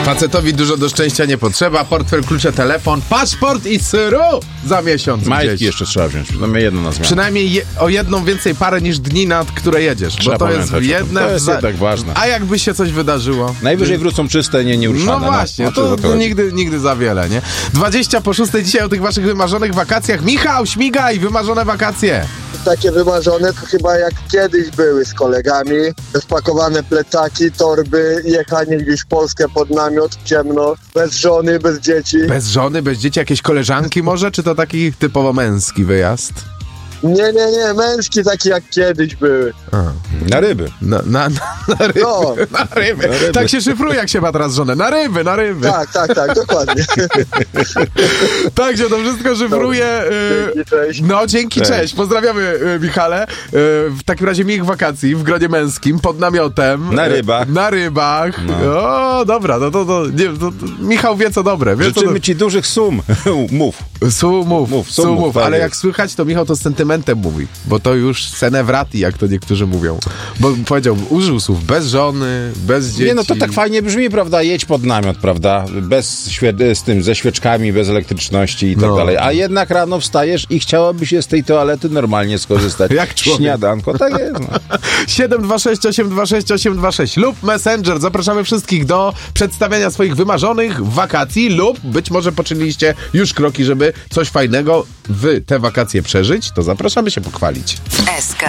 Facetowi dużo do szczęścia nie potrzeba. Portfel, klucze, telefon, paszport i syru za miesiąc. Majtki gdzieś. jeszcze trzeba wziąć. Przynajmniej jedno na zmianę. Przynajmniej o jedną więcej parę niż dni, na które jedziesz. Trzeba bo to jest pamiętać o tym. jedne. To jest jednak ważne. A jakby się coś wydarzyło? Najwyżej wrócą czyste, nieuruszane. No właśnie, to nigdy za wiele, nie? 20:06 dzisiaj o tych waszych wymarzonych wakacjach. Michał, śmigaj, wymarzone wakacje. Takie wymarzone to chyba jak kiedyś były z kolegami. Spakowane plecaki, torby, jechanie gdzieś w Polskę pod namiot, ciemno, bez żony, bez dzieci. Bez żony, bez dzieci, jakieś koleżanki może? Czy to taki typowo męski wyjazd? Nie, męski taki jak kiedyś były. Na ryby. Na ryby. No. Na ryby. Tak się szyfruje, jak się ma teraz żonę. Na ryby. Tak, dokładnie. Tak się to wszystko szyfruje. Dzięki, cześć. No, dzięki, cześć. Pozdrawiamy, Michale. W takim razie miłych wakacji w gronie męskim, pod namiotem. Na rybach. Na rybach. No. O, dobra, no to Michał wie co dobre. Życzymy ci dużych sum. Mów. Sumów. Ale jak słychać, to Michał to z sentymentem mówi, bo to już senewrati, jak to niektórzy mówią. Bo powiedział, użył słów bez żony, bez dzieci. Nie, no to tak fajnie brzmi, prawda? Jedź pod namiot, prawda? Ze świeczkami, bez elektryczności i tak dalej. A jednak rano wstajesz i chciałabyś się z tej toalety normalnie skorzystać. Jak człowiek. Śniadanko, tak jest. No. 726 826 826 lub Messenger. Zapraszamy wszystkich do przedstawiania swoich wymarzonych wakacji lub być może poczyniliście już kroki, żeby coś fajnego w te wakacje przeżyć. To zapraszamy się pochwalić. SK